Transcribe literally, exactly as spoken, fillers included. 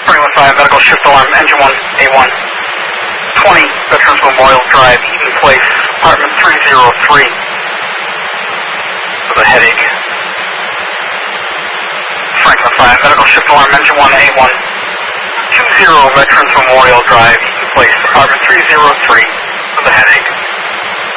Franklin five, medical shift alarm, engine one, A one. twenty, Veterans Memorial Drive, Eaton Place, apartment three oh three. With a headache. Franklin five, medical shift alarm, engine one, A one. two zero, Veterans Memorial Drive, Eaton Place, apartment three oh three. With a headache.